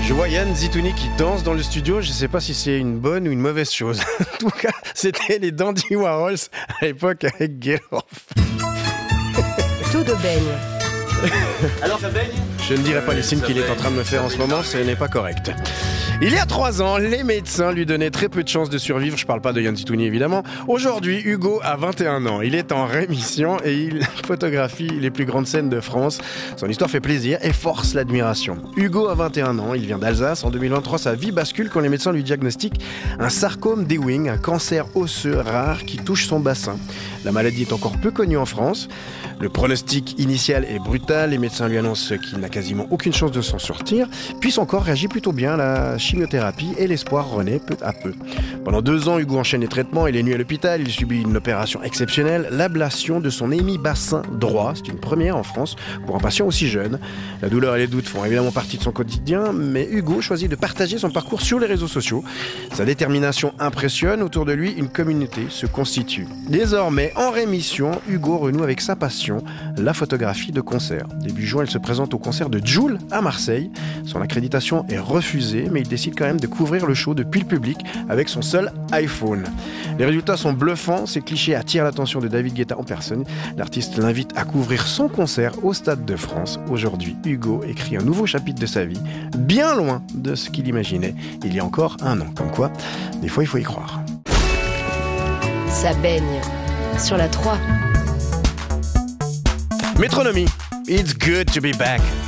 Je vois Yann Zitouni qui danse dans le studio. Je ne sais pas si c'est une bonne ou une mauvaise chose. En tout cas, c'était les Dandy Warhols à l'époque avec Get Off. Tout de baigne. Alors ça baigne ? Je ne dirai pas les signes qu'il est en train de me faire en ce moment, ce n'est pas correct. Il y a 3 ans, les médecins lui donnaient très peu de chances de survivre. Je parle pas de Yann Zitouni évidemment. Aujourd'hui, Hugo a 21 ans. Il est en rémission et il photographie les plus grandes scènes de France. Son histoire fait plaisir et force l'admiration. Hugo a 21 ans, il vient d'Alsace. En 2023, sa vie bascule quand les médecins lui diagnostiquent un sarcome des Ewing, un cancer osseux rare qui touche son bassin. La maladie est encore peu connue en France. Le pronostic initial est brutal. Les médecins lui annoncent qu'il n'a quasiment aucune chance de s'en sortir. Puis son corps réagit plutôt bien à la chimiothérapie et l'espoir renaît peu à peu. Pendant 2 ans, Hugo enchaîne les traitements et les nuits à l'hôpital. Il subit une opération exceptionnelle, l'ablation de son hémibassin droit. C'est une première en France pour un patient aussi jeune. La douleur et les doutes font évidemment partie de son quotidien, mais Hugo choisit de partager son parcours sur les réseaux sociaux. Sa détermination impressionne. Autour de lui, une communauté se constitue. Désormais, en rémission, Hugo renoue avec sa passion, la photographie de concert. Début juin, il se présente au concert de Jul à Marseille. Son accréditation est refusée, mais il décide quand même de couvrir le show depuis le public avec son seul iPhone. Les résultats sont bluffants, ces clichés attirent l'attention de David Guetta en personne. L'artiste l'invite à couvrir son concert au Stade de France. Aujourd'hui, Hugo écrit un nouveau chapitre de sa vie, bien loin de ce qu'il imaginait il y a encore 1 an. Comme quoi, des fois il faut y croire. Ça baigne. Sur la 3. Métronomie, it's good to be back.